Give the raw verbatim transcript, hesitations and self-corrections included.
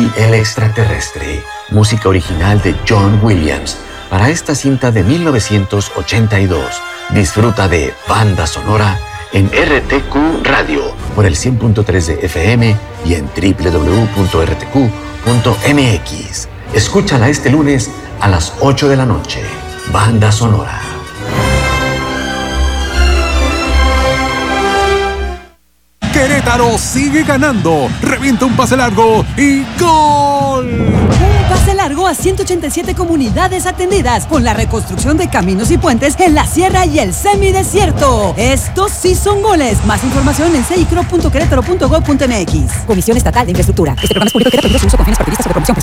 Willy el extraterrestre, música original de John Williams, para esta cinta de mil novecientos ochenta y dos. Disfruta de Banda Sonora en R T Q Radio por el cien punto tres de F M y en doble u doble u doble u punto r t q punto m x. Escúchala este lunes a las ocho de la noche. Banda Sonora. Querétaro sigue ganando. Revienta un pase largo y ¡gol! Un pase largo a ciento ochenta y siete comunidades atendidas con la reconstrucción de caminos y puentes en la sierra y el semidesierto. Estos sí son goles. Más información en ceicro punto querétaro punto gov punto m x. Comisión Estatal de Infraestructura. Este programa es público y queda prohibido su uso con fines partidistas o de promoción.